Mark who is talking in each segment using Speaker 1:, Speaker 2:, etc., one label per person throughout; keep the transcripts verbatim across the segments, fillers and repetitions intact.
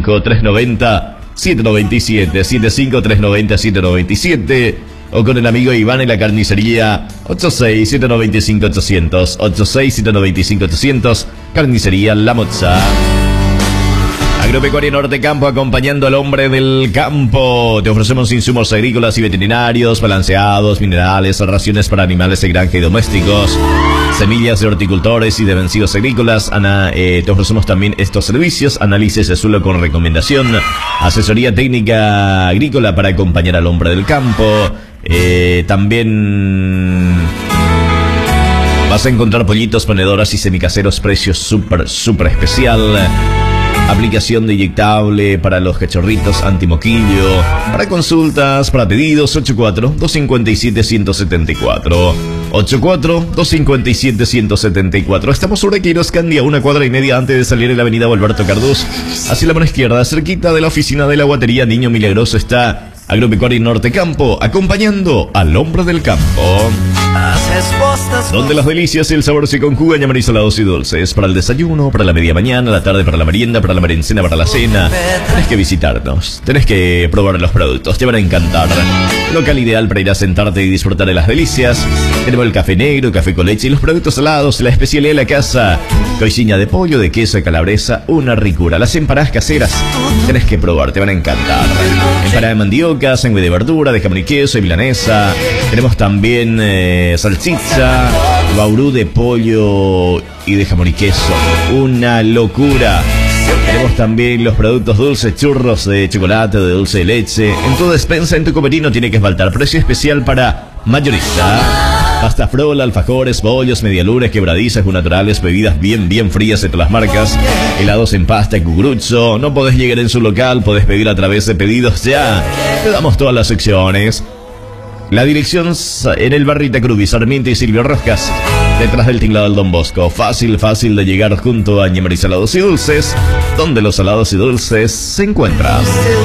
Speaker 1: cinco, tres nueve cero, siete nueve siete, siete cinco tres nueve cero, siete nueve siete, o con el amigo Iván en la carnicería ocho seis siete nueve cinco ocho cero cero, ocho seis siete nueve cinco ocho cero cero, Carnicería La Moza. Agropecuaria Norte Campo, acompañando al hombre del campo. Te ofrecemos insumos agrícolas y veterinarios, balanceados, minerales, raciones para animales de granja y domésticos, semillas de horticultores y de vencidos agrícolas. Ana, eh, te ofrecemos también estos servicios: análisis de suelo con recomendación, asesoría técnica agrícola para acompañar al hombre del campo. Eh, también vas a encontrar pollitos, ponedoras y semicaseros, precios súper, súper especial. Aplicación de inyectable para los cachorritos, antimoquillo. Para consultas, para pedidos, ocho cuatro, dos cinco siete, uno siete cuatro. ocho cuatro, dos cinco siete, uno siete cuatro. Estamos sobre Queiroz Candia, una cuadra y media antes de salir de la avenida Alberto Cardús. Hacia la mano izquierda, cerquita de la oficina de la guatería Niño Milagroso, está Agropecuaria Norte Campo, acompañando al hombre del campo. Donde las delicias y el sabor se conjugan, llamar salados y dulces. Para el desayuno, para la media mañana, la tarde para la merienda, para la merencena, para la cena. Tenés que visitarnos, tenés que probar los productos, te van a encantar. Local ideal para ir a sentarte y disfrutar de las delicias. Tenemos el café negro, café con leche y los productos salados, la especialidad de la casa. Coisinha de pollo, de queso, de calabresa, una ricura. Las empanadas caseras, tenés que probar, te van a encantar. Empanada de mandioca, sangre de verdura, de jamón y queso y milanesa. Tenemos también eh, salchicha, baurú de pollo y de jamón y queso. Una locura. Tenemos también los productos dulces, churros de chocolate, de dulce de leche. En tu despensa, en tu comerino, tiene que faltar. Precio especial para mayorista. Pasta frola, alfajores, bollos, medialunas, quebradizas, naturales, bebidas bien, bien frías de todas las marcas. Helados en pasta, cucurucho. No podés llegar en su local, podés pedir a través de pedidos ya. Te damos todas las secciones. La dirección en el barrio Itacrubi, Sarmiento y Silvio Roscas, detrás del tinglado del Don Bosco. Fácil, fácil de llegar junto a Ñemar y Salados y Dulces, donde los salados y dulces se encuentran.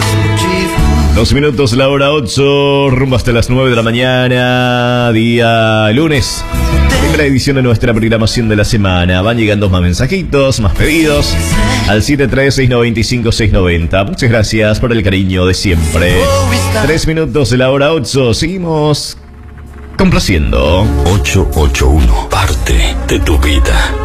Speaker 1: Dos minutos, la hora ocho, rumbo hasta las nueve de la mañana, día lunes. Primera edición de nuestra programación de la semana. Van llegando más mensajitos, más pedidos al siete tres seis nueve cinco seis nueve cero. Muchas gracias por el cariño de siempre. Tres minutos de la hora ocho. Seguimos complaciendo.
Speaker 2: ocho ocho uno, parte de tu vida.